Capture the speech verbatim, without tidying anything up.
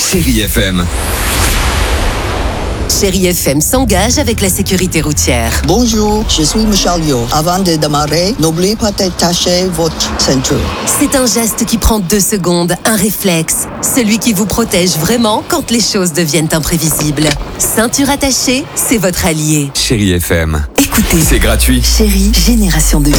Chérie F M. Chérie F M s'engage avec la sécurité routière. Bonjour, je suis Michelle Yeoh. Avant de démarrer, n'oubliez pas d'attacher votre ceinture. C'est un geste qui prend deux secondes, un réflexe. Celui qui vous protège vraiment quand les choses deviennent imprévisibles. Ceinture attachée, c'est votre allié. Chérie F M. Écoutez, C'est gratuit. Chérie, génération de